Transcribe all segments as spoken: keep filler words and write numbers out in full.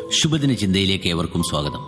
ശുഭദിന ചിന്തയിലേക്ക് ഏവർക്കും സ്വാഗതം.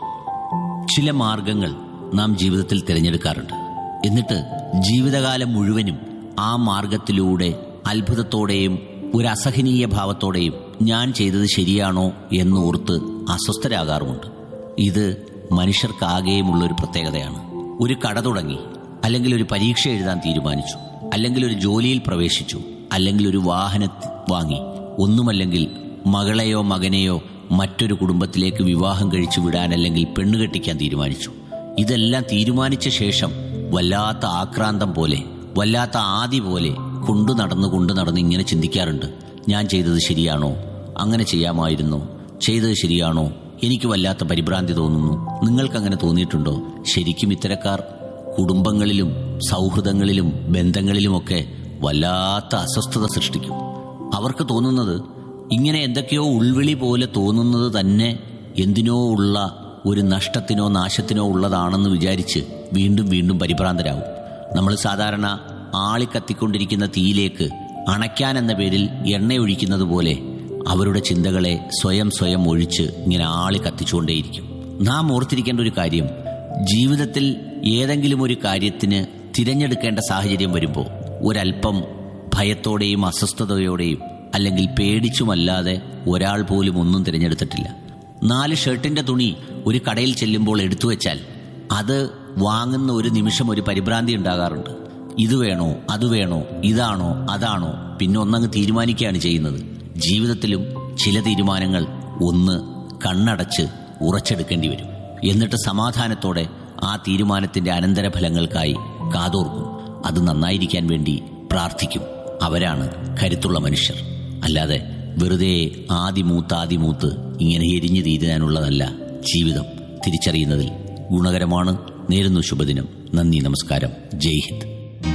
ചില മാർഗങ്ങൾ നാം ജീവിതത്തിൽ തിരഞ്ഞെടുക്കാറുണ്ട്. എന്നിട്ട് ജീവിതകാലം മുഴുവനും ആ മാർഗത്തിലൂടെ അത്ഭുതത്തോടെയും ഒരു അസഹനീയ ഭാവത്തോടെയും ഞാൻ ചെയ്തത് ശരിയാണോ എന്നോർത്ത് അസ്വസ്ഥരാകാറുമുണ്ട്. ഇത് മനുഷ്യർക്കാകെയുമുള്ള ഒരു പ്രത്യേകതയാണ്. ഒരു കട തുടങ്ങി, അല്ലെങ്കിൽ ഒരു പരീക്ഷ എഴുതാൻ തീരുമാനിച്ചു, അല്ലെങ്കിൽ ഒരു ജോലിയിൽ പ്രവേശിച്ചു, അല്ലെങ്കിൽ ഒരു വാഹനം വാങ്ങി, ഒന്നുമല്ലെങ്കിൽ മകളെയോ മകനെയോ മറ്റൊരു കുടുംബത്തിലേക്ക് വിവാഹം കഴിച്ചു വിടാൻ അല്ലെങ്കിൽ പെണ്ണുകെട്ടിക്കാൻ തീരുമാനിച്ചു. ഇതെല്ലാം തീരുമാനിച്ച ശേഷം വല്ലാത്ത ആക്രാന്തം പോലെ, വല്ലാത്ത ആദി പോലെ കൊണ്ടു നടന്നു കൊണ്ടു നടന്ന് ഇങ്ങനെ ചിന്തിക്കാറുണ്ട്. ഞാൻ ചെയ്തത് ശരിയാണോ? അങ്ങനെ ചെയ്യാമായിരുന്നോ? ചെയ്തത് ശരിയാണോ? എനിക്ക് വല്ലാത്ത പരിഭ്രാന്തി തോന്നുന്നു. നിങ്ങൾക്കങ്ങനെ തോന്നിയിട്ടുണ്ടോ? ശരിക്കും ഇത്തരക്കാർ കുടുംബങ്ങളിലും സൗഹൃദങ്ങളിലും ബന്ധങ്ങളിലുമൊക്കെ വല്ലാത്ത അസ്വസ്ഥത സൃഷ്ടിക്കും. അവർക്ക് തോന്നുന്നത് ഇങ്ങനെ എന്തൊക്കെയോ ഉൾവിളി പോലെ തോന്നുന്നത് തന്നെ എന്തിനോ ഉള്ള ഒരു നഷ്ടത്തിനോ നാശത്തിനോ ഉള്ളതാണെന്ന് വിചാരിച്ച് വീണ്ടും വീണ്ടും പരിഭ്രാന്തരാകും. നമ്മൾ സാധാരണ ആളിക്കത്തിക്കൊണ്ടിരിക്കുന്ന തീയിലേക്ക് അണയ്ക്കാൻ എന്ന പേരിൽ എണ്ണയൊഴിക്കുന്നത് പോലെ അവരുടെ ചിന്തകളെ സ്വയം സ്വയം ഒഴിച്ച് ഇങ്ങനെ ആളി കത്തിച്ചുകൊണ്ടേയിരിക്കും. നാം ഓർത്തിരിക്കേണ്ട ഒരു കാര്യം, ജീവിതത്തിൽ ഏതെങ്കിലും ഒരു കാര്യത്തിന് തിരഞ്ഞെടുക്കേണ്ട സാഹചര്യം വരുമ്പോൾ ഒരല്പം ഭയത്തോടെയും അസ്വസ്ഥതയോടെയും അല്ലെങ്കിൽ പേടിച്ചുമല്ലാതെ ഒരാൾ പോലും ഒന്നും തിരഞ്ഞെടുത്തിട്ടില്ല. നാല് ഷർട്ടിന്റെ തുണി ഒരു കടയിൽ ചെല്ലുമ്പോൾ എടുത്തു വെച്ചാൽ അത് വാങ്ങുന്ന ഒരു നിമിഷം ഒരു പരിഭ്രാന്തി ഉണ്ടാകാറുണ്ട്. ഇത് വേണോ, അത് വേണോ, ഇതാണോ, അതാണോ, പിന്നെ ഒന്നങ്ങ് തീരുമാനിക്കുകയാണ് ചെയ്യുന്നത്. ജീവിതത്തിലും ചില തീരുമാനങ്ങൾ ഒന്ന് കണ്ണടച്ച് ഉറച്ചെടുക്കേണ്ടി വരും. എന്നിട്ട് സമാധാനത്തോടെ ആ തീരുമാനത്തിന്റെ അനന്തരഫലങ്ങൾക്കായി കാതോർക്കും. അത് നന്നായിരിക്കാൻ വേണ്ടി പ്രാർത്ഥിക്കും. അവരാണ് കരുത്തുള്ള മനുഷ്യർ. അല്ലാതെ വെറുതെ ആദിമൂത്ത് ആദിമൂത്ത് ഇങ്ങനെ എരിഞ്ഞു തീരാനുള്ളതല്ല ജീവിതം. തിരിച്ചറിയുന്നതിൽ ഗുണകരമാണ്. നേരുന്നു ശുഭദിനം. നന്ദി, നമസ്കാരം, ജയ് ഹിന്ദ്.